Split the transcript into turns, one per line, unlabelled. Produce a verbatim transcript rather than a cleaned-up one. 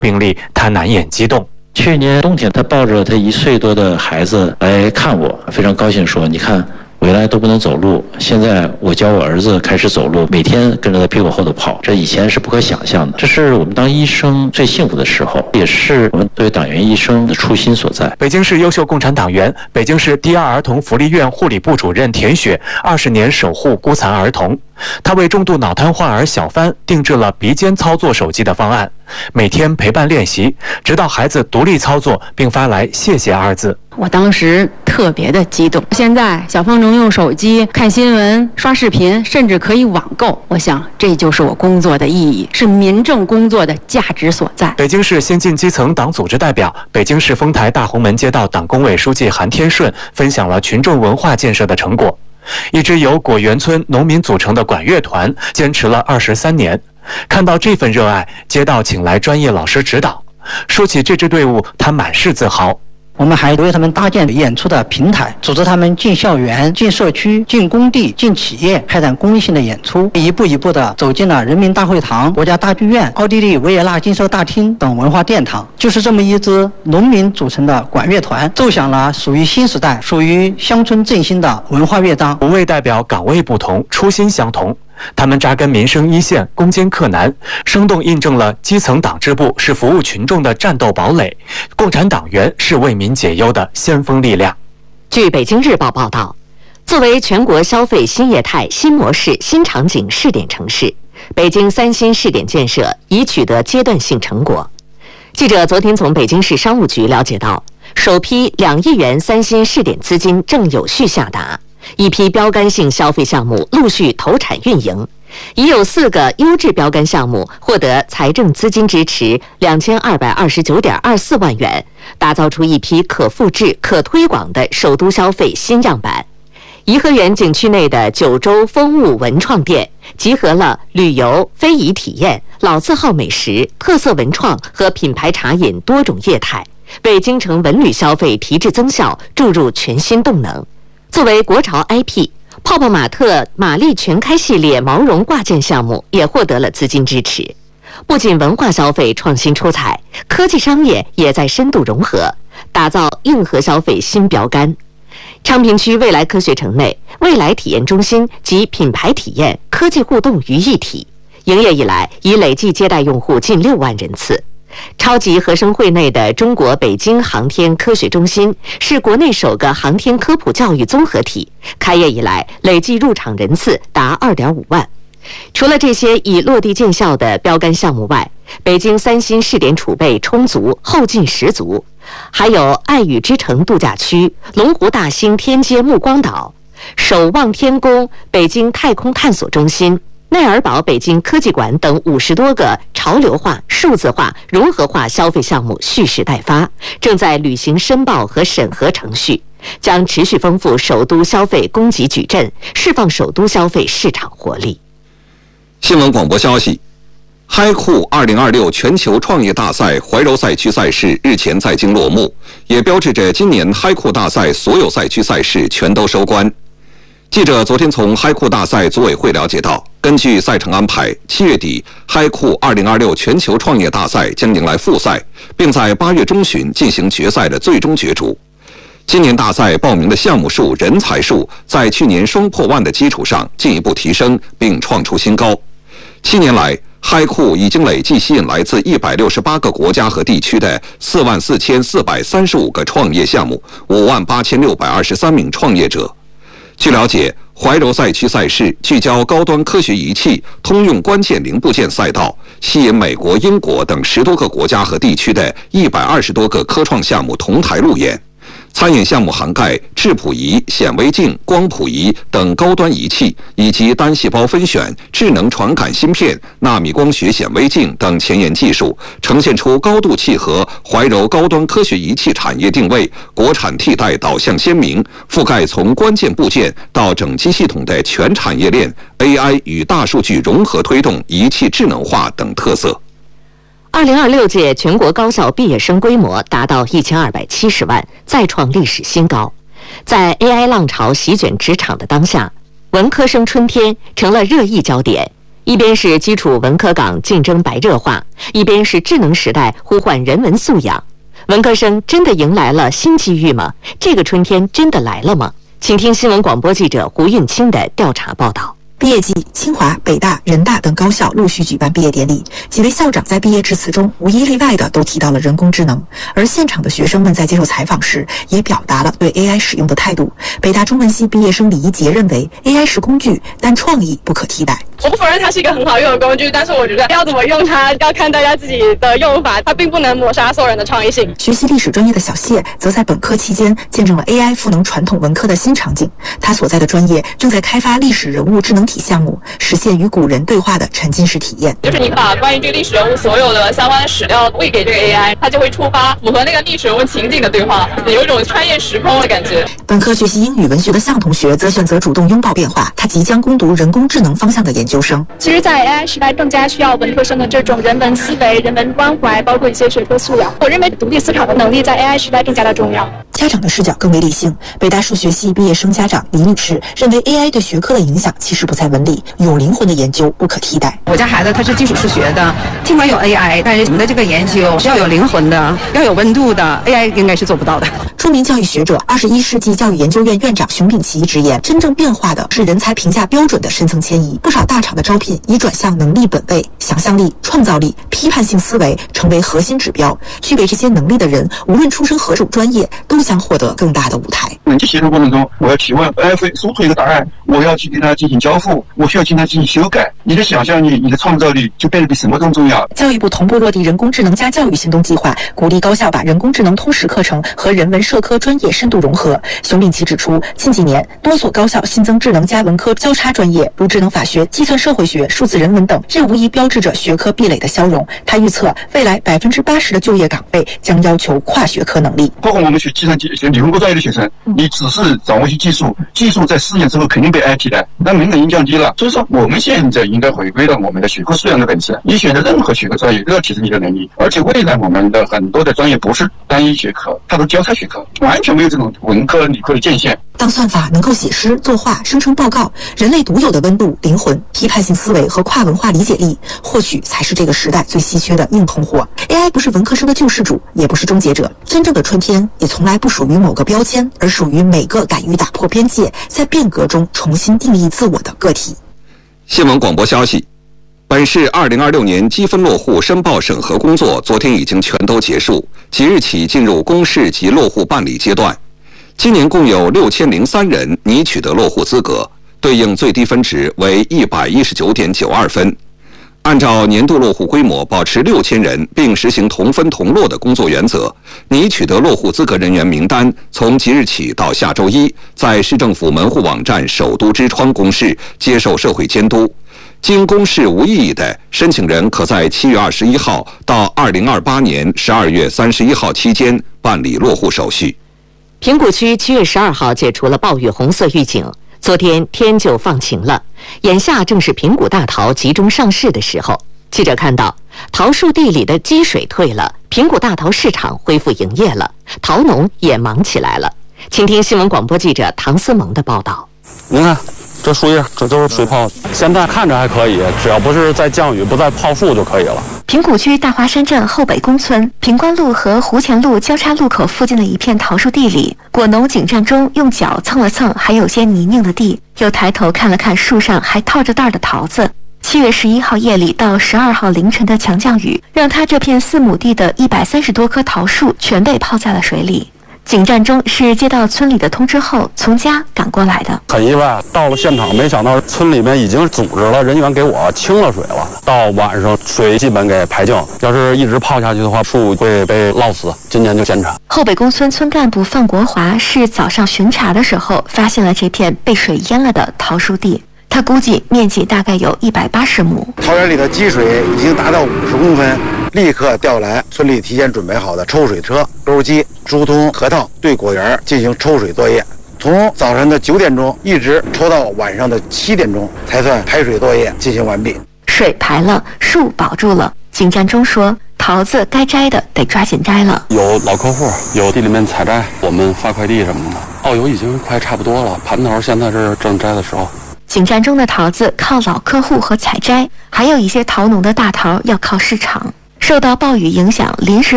病历，他难掩激动。
去年冬天，他抱着他一岁多的孩子来看我，非常高兴说：“你看，我原来都不能走路，现在我教我儿子开始走路，每天跟着他屁股后头跑，这以前是不可想象的。这是我们当医生最幸福的时候，也是我们作为党员医生的初心所在。”
北京市优秀共产党员、北京市第二儿童福利院护理部主任田雪，二十年守护孤残儿童。他为重度脑瘫患儿小帆定制了鼻尖操作手机的方案，每天陪伴练习，直到孩子独立操作，并发来谢谢二字。
我当时特别的激动。现在小芳能用手机看新闻、刷视频，甚至可以网购。我想，这就是我工作的意义，是民政工作的价值所在。
北京市先进基层党组织代表、北京市丰台大红门街道党工委书记韩天顺分享了群众文化建设的成果。一支由果园村农民组成的管乐团坚持了二十三年，看到这份热爱，街道请来专业老师指导。说起这支队伍，他满是自豪。
我们还为他们搭建演出的平台，组织他们进校园、进社区、进工地、进企业，开展公益性的演出，一步一步地走进了人民大会堂、国家大剧院、奥地利维也纳金色大厅等文化殿堂。就是这么一支农民组成的管乐团，奏响了属于新时代、属于乡村振兴的文化乐章。
五位代表岗位不同，初心相同。他们扎根民生一线，攻坚克难，生动印证了基层党支部是服务群众的战斗堡垒，共产党员是为民解忧的先锋力量。
据北京日报报道，作为全国消费新业态、新模式、新场景试点城市，北京三新试点建设已取得阶段性成果。记者昨天从北京市商务局了解到，首批两亿元三新试点资金正有序下达。一批标杆性消费项目陆续投产运营，已有四个优质标杆项目获得财政资金支持两千二百二十九点二四万元，打造出一批可复制、可推广的首都消费新样板。颐和园景区内的九州风物文创店，集合了旅游、非遗体验、老字号美食、特色文创和品牌茶饮多种业态，为京城文旅消费提质增效注入全新动能。作为国潮 I P， 泡泡玛特玛丽全开系列毛绒挂件项目也获得了资金支持。不仅文化消费创新出彩，科技商业也在深度融合，打造硬核消费新标杆。昌平区未来科学城内，未来体验中心集品牌体验、科技互动于一体，营业以来已累计接待用户近六万人次。超级合生汇内的中国北京航天科学中心是国内首个航天科普教育综合体，开业以来累计入场人次达 二点五万。除了这些已落地见效的标杆项目外，北京三新试点储备充足，后劲十足，还有爱语之城度假区、龙湖大兴天街目光岛、守望天宫北京太空探索中心、内尔堡北京科技馆等五十多个潮流化、数字化、融合化消费项目蓄势待发，正在履行申报和审核程序，将持续丰富首都消费供给矩阵，释放首都消费市场活力。
新闻广播消息，嗨酷二零二六全球创业大赛怀柔赛区赛事日前在京落幕，也标志着今年嗨酷大赛所有赛区赛事全都收官。记者昨天从嗨酷大赛组委会了解到，根据赛程安排，七月底嗨酷二零二六全球创业大赛将迎来复赛，并在八月中旬进行决赛的最终角逐。今年大赛报名的项目数、人才数在去年双破万的基础上进一步提升，并创出新高。七年来，嗨酷已经累计吸引来自一百六十八个国家和地区的四万四千四百三十五个创业项目，五万八千六百二十三名创业者。据了解，怀柔赛区赛事聚焦高端科学仪器、通用关键零部件赛道，吸引美国、英国等十多个国家和地区的一百二十多个科创项目同台路演。参演项目涵盖质谱仪、显微镜、光谱仪等高端仪器，以及单细胞分选、智能传感芯片、纳米光学显微镜等前沿技术，呈现出高度契合怀柔高端科学仪器产业定位、国产替代导向鲜明，覆盖从关键部件到整机系统的全产业链， A I 与大数据融合推动仪器智能化等特色。
二零二六届全国高校毕业生规模达到一千二百七十万，再创历史新高。在 A I 浪潮席卷职场的当下，文科生春天成了热议焦点。 一边是基础文科岗竞争白热化，一边是智能时代呼唤人文素养。文科生真的迎来了新机遇吗？这个春天真的来了吗？请听新闻广播记者胡运清的调查报道。
毕业季，清华、北大、人大等高校陆续举办毕业典礼，几位校长在毕业致辞中无一例外的都提到了人工智能，而现场的学生们在接受采访时也表达了对 A I 使用的态度。北大中文系毕业生李一杰认为 A I 是工具，但创意不可替代。
我不否认它是一个很好用的工具，但是我觉得要怎么用它，要看大家自己的用法，它并不能抹杀所有人的创意性。
学习历史专业的小谢则在本科期间见证了 A I 赋能传统文科的新场景。他所在的专业正在开发历史人物智能体项目，实现与古人对话的沉浸式体验。
就是你把关于这个历史人物所有的相关的史料喂给这个 A I， 它就会触发符合那个历史人物情景的对话，有一种穿越时空的感觉。
本科学习英语文学的向同学则选择主动拥抱变化，他即将攻读人工智能方向的研究生。
其实在 A I 时代更加需要文科生的这种人文思维、人文关怀，包括一些学科素养。我认为独立思考的能力在 A I 时代更加的重要。
家长的视角更为理性。北大数学系毕业生家长李女士认为 A I 对学科的影响其实不在文理，有灵魂的研究不可替代。
我家孩子他是基础数学的，尽管有 A I， 但是我们的这个研究是要有灵魂的，要有温度的 ，A I 应该是做不到的。
著名教育学者、二十一世纪教育研究院院长熊丙奇直言，真正变化的是人才评价标准的深层迁移。不少大厂的招聘已转向能力本位、想象力、创造力、批判性思维成为核心指标。具备这些能力的人，无论出身何种专业，都将获得更大的舞台。
人机协同过程中，我要提问 ，A I 会输出一个答案，我要去跟它进行交付，我需要进行它进行修改。你的想象力、你的创造力就变得比什么更重要。
教育部同步落地人工智能加教育行动计划，鼓励高校把人工智能通识课程和人文社科专业深度融合。熊丙奇指出，近几年多所高校新增智能加文科交叉专业，如智能法学、计算社会学、数字人文等，这无疑标志着学科壁垒的消融。他预测，未来百分之八十的就业岗位将要求跨学科能力。
包括我们学计算机、学理工科专业的学生，你只是掌握一些技术，技术在四年之后肯定被 A I 替代，那门槛已经降低了。所以说，我们现在应该回归到我们的学科素养的本质。你选择任何学科专业都要提升你的能力，而且未来我们的很多的专业不是单一学科，它都交叉学科，完全没有这种文科理科的界限。
当算法能够写诗、作画、生成报告，人类独有的温度、灵魂、批判性思维和跨文化理解力，或许才是这个时代最稀缺的硬通货。A I 不是文科生的救世主，也不是终结者。真正的春天也从来不属于某个标签，而属于每个敢于打破边界，在变革中重新定义自我的个体。
新闻广播消息，本市二零二六年积分落户申报审核工作昨天已经全都结束，即日起进入公示及落户办理阶段。今年共有六千零三人拟取得落户资格，对应最低分值为一百一十九点九二分。按照年度落户规模，保持六千人并实行同分同落的工作原则，拟取得落户资格人员名单从即日起到下周一，在市政府门户网站首都之窗公示，接受社会监督。经公示无异议的申请人，可在七月二十一号到二零二八年十二月三十一号期间办理落户手续。
平谷区七月十二号解除了暴雨红色预警，昨天天就放晴了。眼下正是平谷大桃集中上市的时候。记者看到，桃树地里的积水退了，平谷大桃市场恢复营业了，桃农也忙起来了。请听新闻广播记者唐思萌的报道。
您看，这树叶这都是水泡，现在看着还可以，只要不是在降雨、不再泡树就可以了。
平谷区大华山镇后北宫村平关路和湖前路交叉路口附近的一片桃树地里，果农景占中用脚蹭了蹭还有些泥泞的地，又抬头看了看树上还套着袋的桃子。七月十一号夜里到十二号凌晨的强降雨，让他这片四亩地的一百三十多棵桃树全被泡在了水里。景占中是接到村里的通知后从家赶过来的，
很意外，到了现场没想到村里面已经组织了人员给我清了水了，到晚上水基本给排净，要是一直泡下去的话，树会被涝死，今年就减产。
后北宫村村干部范国华是早上巡查的时候发现了这片被水淹了的桃树地，他估计面积大概有一百八十亩，
桃园里的积水已经达到五十公分，立刻调来村里提前准备好的抽水车、钩机、疏通河套，对果园进行抽水作业。从早晨的九点钟一直抽到晚上的七点钟，才算排水作业进行完毕。
水排了，树保住了。景占中说，桃子该摘的得抓紧摘了。
有老客户，有地里面采摘，我们发快递什么的。澳油已经快差不多了，蟠桃现在是正摘的时候。
井站中的桃子靠老客户和采摘，还有一些桃农的大桃要靠市场。受到暴雨影响，临时